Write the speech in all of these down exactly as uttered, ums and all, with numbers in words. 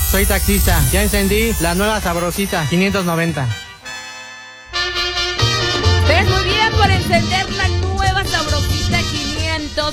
soy taxista. Ya encendí la nueva Sabrosita quinientos noventa. Ves muy bien por encender la nueva Sabrosita quinientos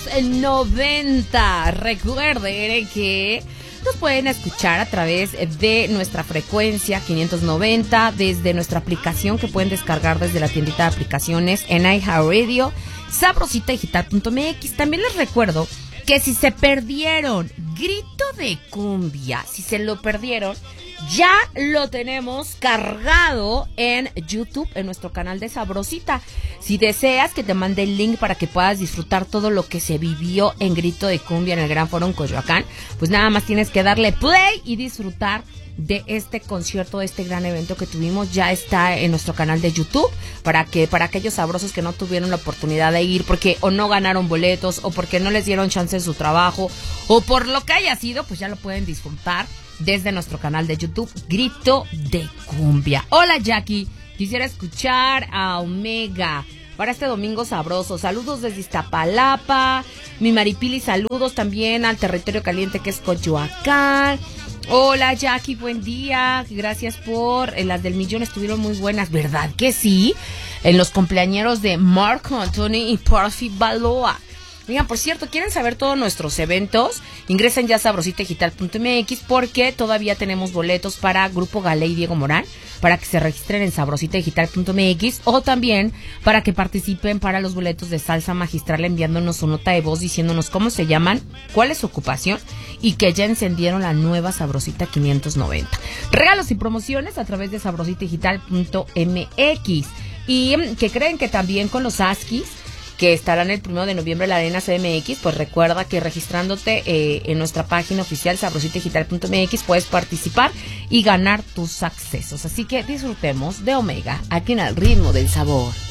noventa. Recuerden que nos pueden escuchar a través de nuestra frecuencia quinientos noventa, desde nuestra aplicación que pueden descargar desde la tiendita de aplicaciones en iHeartRadio, sabrosita digital punto m x. También les recuerdo que si se perdieron Grito de Cumbia, si se lo perdieron, ya lo tenemos cargado en YouTube, en nuestro canal de Sabrosita. Si deseas que te mande el link para que puedas disfrutar todo lo que se vivió en Grito de Cumbia en el Gran Foro en Coyoacán, pues nada más tienes que darle play y disfrutar de este concierto, de este gran evento que tuvimos. Ya está en nuestro canal de YouTube para que para aquellos sabrosos que no tuvieron la oportunidad de ir porque o no ganaron boletos o porque no les dieron chance en su trabajo o por lo que haya sido, pues ya lo pueden disfrutar desde nuestro canal de YouTube, Grito de Cumbia. Hola Jackie, quisiera escuchar a Omega para este domingo sabroso. Saludos desde Iztapalapa. Mi Maripili, saludos también al territorio caliente que es Coyoacán. Hola Jackie, buen día. Gracias por eh, las del millón, estuvieron muy buenas, ¿verdad que sí? En los cumpleañeros de Marco Anthony y Porfi Baloa. Oigan, por cierto, ¿quieren saber todos nuestros eventos? Ingresen ya a sabrosita digital punto m x porque todavía tenemos boletos para Grupo Galé y Diego Morán para que se registren en sabrosita digital punto m x o también para que participen para los boletos de Salsa Magistral enviándonos su nota de voz diciéndonos cómo se llaman, cuál es su ocupación y que ya encendieron la nueva Sabrosita quinientos noventa. Regalos y promociones a través de sabrosita digital punto m x. Y que creen que también con los Askis que estarán el primero de noviembre en la Arena C M X, pues recuerda que registrándote eh, en nuestra página oficial sabrosita digital punto m x puedes participar y ganar tus accesos. Así que disfrutemos de Omega aquí en El Ritmo del Sabor.